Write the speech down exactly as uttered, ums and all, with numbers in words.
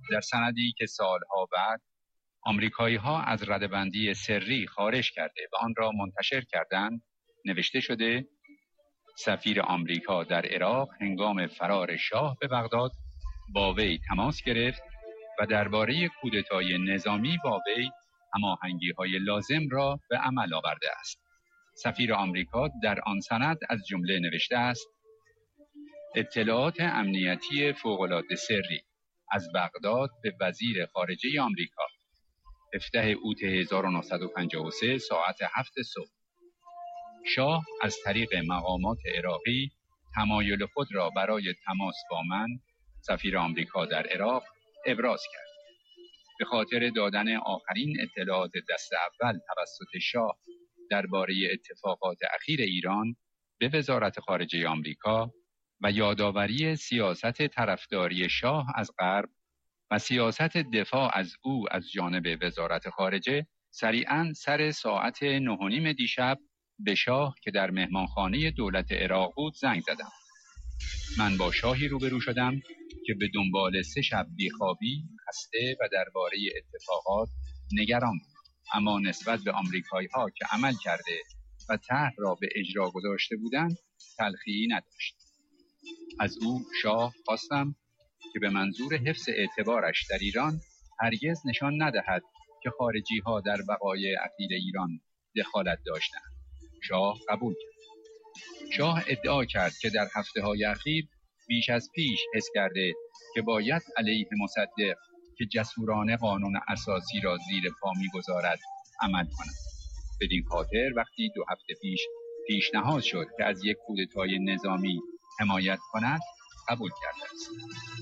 در سندی که سالها بعد آمریکایی‌ها از ردبندی سری خارج کرده و آن را منتشر کردند نوشته شده سفیر آمریکا در عراق هنگام فرار شاه به بغداد با وی تماس گرفت و درباره کودتای نظامی با وی هماهنگی‌های لازم را به عمل آورده است. سفیر آمریکا در آن سند از جمله نوشته است اطلاعات امنیتی فوق‌العاده سری از بغداد به وزیر خارجه آمریکا هفدهم اوت هزار و نهصد و پنجاه و سه ساعت هفت صبح. شاه از طریق مقامات عراقی تمایل خود را برای تماس با من سفیر آمریکا در عراق ابراز کرد. به خاطر دادن آخرین اطلاعات دست اول توسط شاه درباره اتفاقات اخیر ایران به وزارت خارجه آمریکا و یادآوری سیاست طرفداری شاه از غرب و سیاست دفاع از او از جانب وزارت خارجه، سریعاً سر ساعت نه و نیم دیشب به شاه که در مهمانخانه دولت عراق بود زنگ زدم. من با شاهی روبرو شدم که به دنبال سه شب بیخوابی، خسته و درباره اتفاقات نگران بود، اما نسبت به آمریکایی‌ها که عمل کرده و طرح را به اجرا گذاشته بودند تلخیی نداشت. از او شاه خواستم که به منظور حفظ اعتبارش در ایران هرگز نشان ندهد که خارجی‌ها در وقایع اخیر ایران دخالت داشتند. شاه قبول کرد. شاه ادعا کرد که در هفته‌های اخیر بیش از پیش حس کرده که باید علیه مصدق که جسورانه قانون اساسی را زیر پا می‌گذارد عمل کند. بدین خاطر وقتی دو هفته پیش پیشنهاد شد که از یک کودتای نظامی حمایت کند قبول کرده است.